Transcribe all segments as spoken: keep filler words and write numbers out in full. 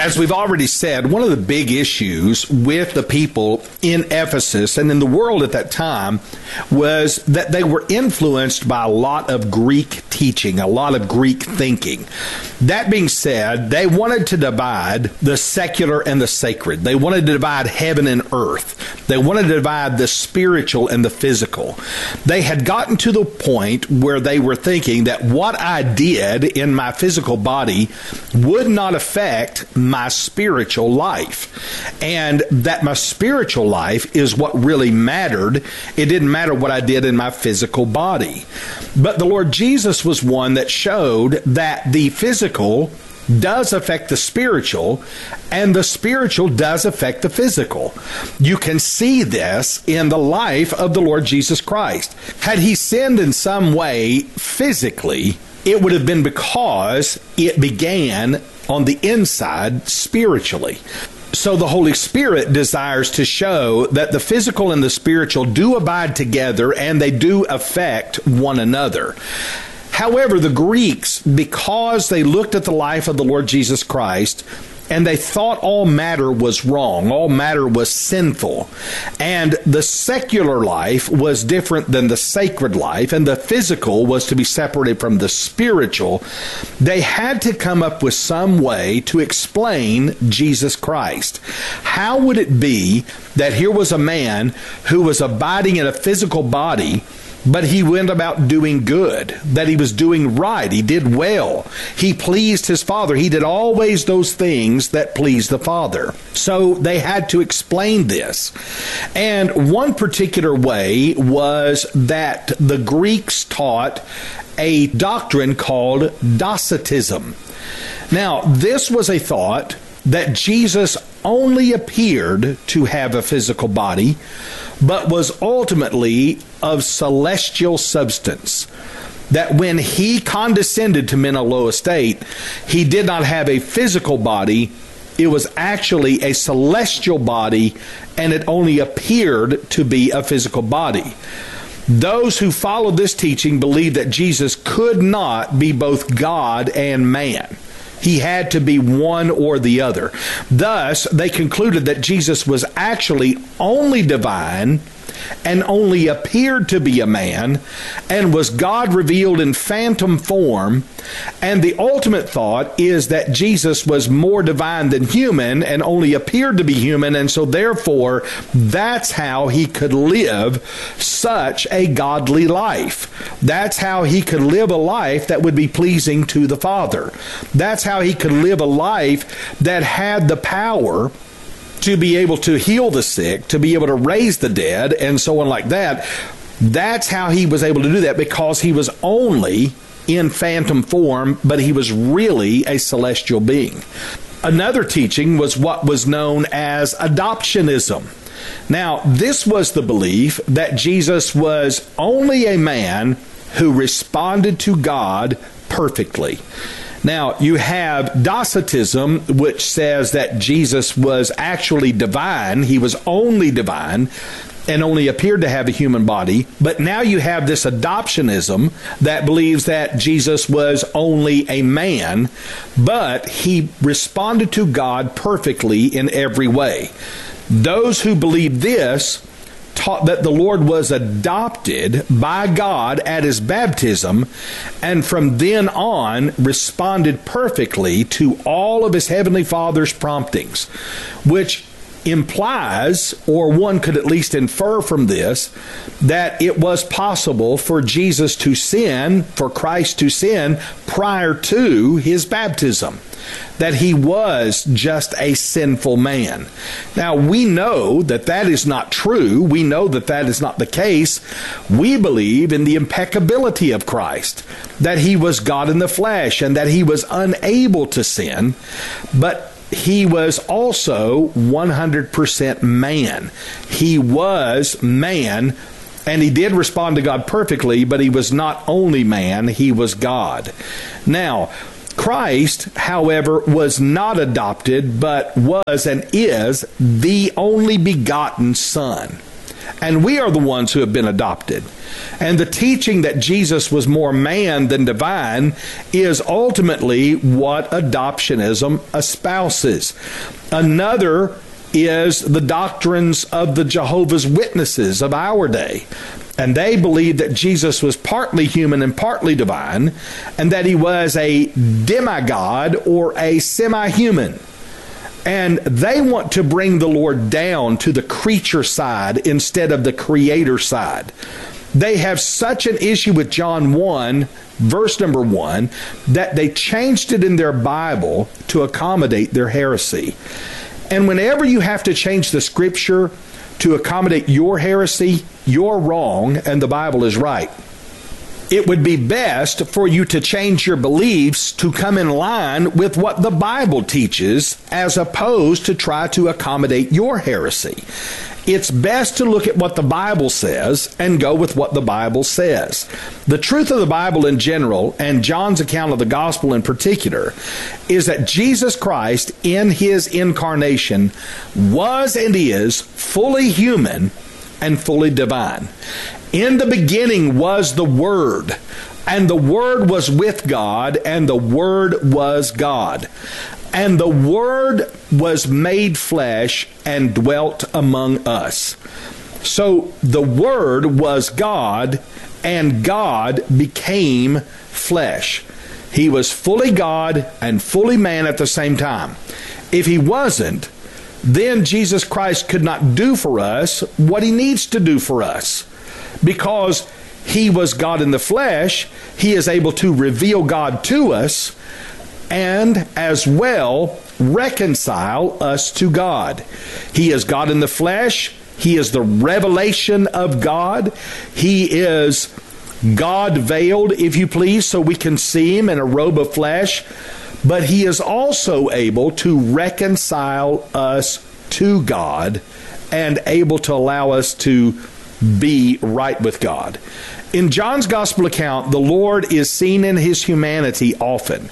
As we've already said, one of the big issues with the people in Ephesus and in the world at that time was that they were influenced by a lot of Greek teaching, a lot of Greek thinking. That being said, they wanted to divide the secular and the sacred. They wanted to divide heaven and earth. They wanted to divide the spiritual and the physical. They had gotten to the point where they were thinking that what I did in my physical body would not affect my spiritual life, and that my spiritual life is what really mattered. It didn't matter what I did in my physical body. But the Lord Jesus was one that showed that the physical does affect the spiritual, and the spiritual does affect the physical. You can see this in the life of the Lord Jesus Christ. Had he sinned in some way physically, it would have been because it began on the inside spiritually. So the Holy Spirit desires to show that the physical and the spiritual do abide together and they do affect one another. However, the Greeks, because they looked at the life of the Lord Jesus Christ and they thought all matter was wrong, all matter was sinful, and the secular life was different than the sacred life, and the physical was to be separated from the spiritual, they had to come up with some way to explain Jesus Christ. How would it be that here was a man who was abiding in a physical body, but he went about doing good, that he was doing right, he did well, he pleased his Father, he did always those things that pleased the Father. So they had to explain this. And one particular way was that the Greeks taught a doctrine called Docetism. Now, this was a thought that Jesus only appeared to have a physical body, but was ultimately of celestial substance. That when he condescended to men of low estate, he did not have a physical body. It was actually a celestial body, and it only appeared to be a physical body. Those who followed this teaching believed that Jesus could not be both God and man. He had to be one or the other. Thus, they concluded that Jesus was actually only divine and only appeared to be a man and was God revealed in phantom form. And the ultimate thought is that Jesus was more divine than human and only appeared to be human, and so therefore that's how he could live such a godly life. That's how he could live a life that would be pleasing to the Father. That's how he could live a life that had the power to be able to heal the sick, to be able to raise the dead, and so on like that. That's how he was able to do that, because he was only in phantom form, but he was really a celestial being. Another teaching was what was known as adoptionism. Now, this was the belief that Jesus was only a man who responded to God perfectly. Now, you have Docetism, which says that Jesus was actually divine. He was only divine and only appeared to have a human body. But now you have this adoptionism that believes that Jesus was only a man, but he responded to God perfectly in every way. Those who believe this taught that the Lord was adopted by God at his baptism, and from then on responded perfectly to all of his heavenly Father's promptings, which implies, or one could at least infer from this, that it was possible for Jesus to sin, for Christ to sin prior to his baptism, that he was just a sinful man. Now, we know that that is not true. We know that that is not the case. We believe in the impeccability of Christ, that he was God in the flesh and that he was unable to sin, but he was also one hundred percent man. He was man, and he did respond to God perfectly, but he was not only man, he was God. Now, Christ, however, was not adopted, but was and is the only begotten Son. and we are the ones who have been adopted. And the teaching that Jesus was more man than divine is ultimately what adoptionism espouses. Another is the doctrines of the Jehovah's Witnesses of our day. And they believe that Jesus was partly human and partly divine, and that he was a demigod or a semi-human. And they want to bring the Lord down to the creature side instead of the creator side. They have such an issue with John one, verse number one, that they changed it in their Bible to accommodate their heresy. And whenever you have to change the scripture to accommodate your heresy, you're wrong and the Bible is right. It would be best for you to change your beliefs to come in line with what the Bible teaches, as opposed to try to accommodate your heresy. It's best to look at what the Bible says and go with what the Bible says. The truth of the Bible in general, and John's account of the gospel in particular, is that Jesus Christ in his incarnation was and is fully human and fully divine. In the beginning was the Word, and the Word was with God, and the Word was God. And the Word was made flesh and dwelt among us. So the Word was God, and God became flesh. He was fully God and fully man at the same time. If he wasn't, then Jesus Christ could not do for us what he needs to do for us. Because he was God in the flesh, he is able to reveal God to us and as well reconcile us to God. He is God in the flesh. He is the revelation of God. He is God veiled, if you please, so we can see him in a robe of flesh. But he is also able to reconcile us to God and able to allow us to be right with God. In John's gospel account, the Lord is seen in his humanity often.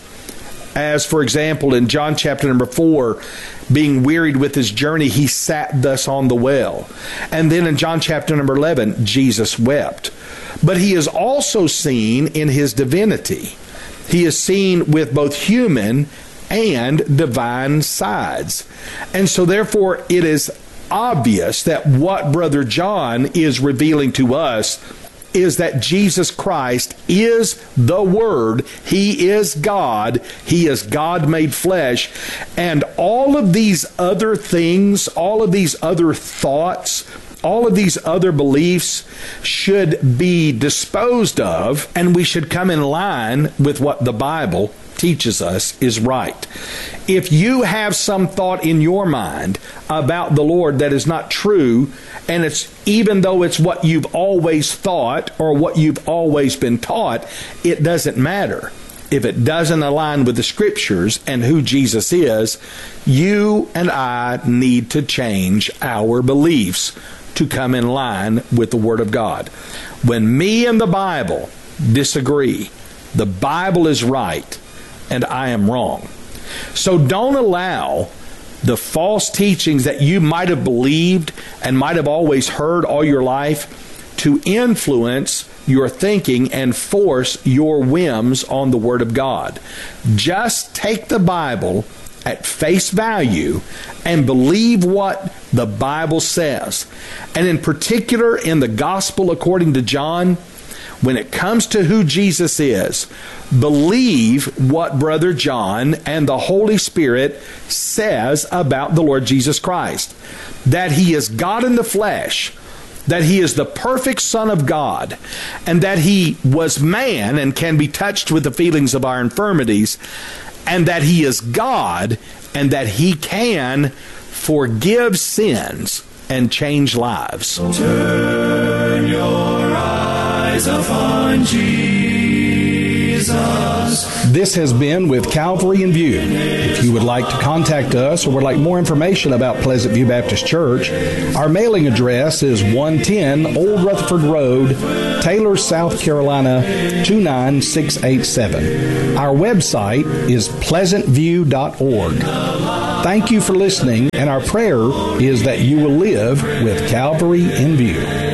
As, for example, in John chapter number four, being wearied with his journey, he sat thus on the well. And then in John chapter number eleven, Jesus wept. But he is also seen in his divinity. He is seen with both human and divine sides. And so therefore it is obvious that what Brother John is revealing to us is that Jesus Christ is the Word. He is God. He is God made flesh. And all of these other things, all of these other thoughts, all of these other beliefs should be disposed of, and we should come in line with what the Bible teaches us is right. If you have some thought in your mind about the Lord that is not true, and it's even though it's what you've always thought or what you've always been taught, it doesn't matter. If it doesn't align with the Scriptures and who Jesus is, you and I need to change our beliefs to come in line with the Word of God. When me and the Bible disagree, the Bible is right and I am wrong. So don't allow the false teachings that you might have believed and might have always heard all your life to influence your thinking and force your whims on the Word of God. Just take the Bible at face value and believe what the Bible says. And in particular, in the Gospel according to John, when it comes to who Jesus is, believe what Brother John and the Holy Spirit says about the Lord Jesus Christ. That he is God in the flesh, that he is the perfect Son of God, and that he was man and can be touched with the feelings of our infirmities, and that he is God, and that he can forgive sins and change lives. Turn your eyes upon Jesus. This has been With Calvary in View. If you would like to contact us or would like more information about Pleasant View Baptist Church, our mailing address is one ten Old Rutherford Road, Taylor, South Carolina, two nine six eight seven. Our website is pleasant view dot org. Thank you for listening, and our prayer is that you will live with Calvary in view.